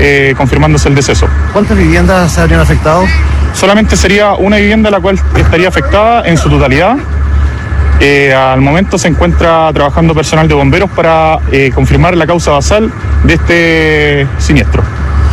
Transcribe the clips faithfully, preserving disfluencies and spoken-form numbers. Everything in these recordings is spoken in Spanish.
eh, confirmándose el deceso. ¿Cuántas viviendas se habrían afectado? Solamente sería una vivienda la cual estaría afectada en su totalidad. Eh, al momento se encuentra trabajando personal de bomberos para eh, confirmar la causa basal de este siniestro.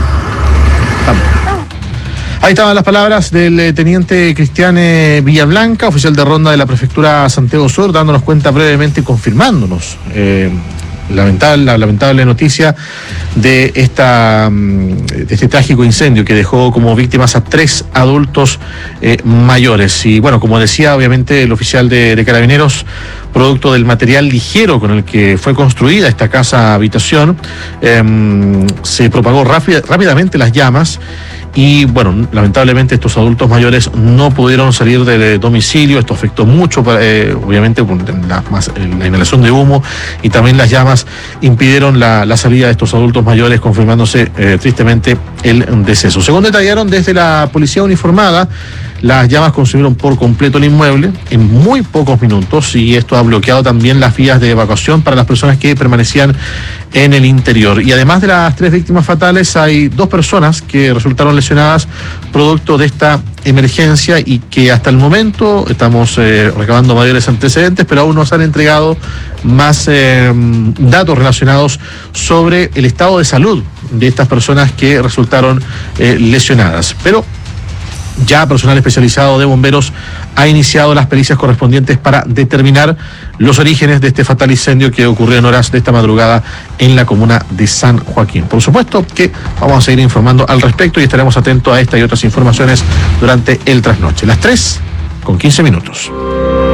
Ahí estaban las palabras del eh, teniente Cristian eh, Villablanca, oficial de ronda de la prefectura Santiago Sur, dándonos cuenta brevemente y confirmándonos eh, lamentable, la lamentable noticia de esta de este trágico incendio que dejó como víctimas a tres adultos eh, mayores. Y bueno, como decía, obviamente el oficial de, de Carabineros, producto del material ligero con el que fue construida esta casa habitación, eh, se propagó rápida, rápidamente las llamas. Y bueno, lamentablemente estos adultos mayores no pudieron salir del domicilio. Esto afectó mucho, eh, obviamente la, más, la inhalación de humo y también las llamas impidieron la, la salida de estos adultos mayores, confirmándose eh, tristemente el deceso. Según detallaron desde la policía uniformada, las llamas consumieron por completo el inmueble en muy pocos minutos, y esto ha bloqueado también las vías de evacuación para las personas que permanecían en el interior. Y además de las tres víctimas fatales, hay dos personas que resultaron lesionadas producto de esta emergencia, y que hasta el momento estamos eh, recabando mayores antecedentes, pero aún no se han entregado más eh, datos relacionados sobre el estado de salud de estas personas que resultaron eh, lesionadas. Pero ya personal especializado de bomberos ha iniciado las pericias correspondientes para determinar los orígenes de este fatal incendio que ocurrió en horas de esta madrugada en la comuna de San Joaquín. Por supuesto que vamos a seguir informando al respecto y estaremos atentos a esta y otras informaciones durante el trasnoche. Las tres con quince minutos.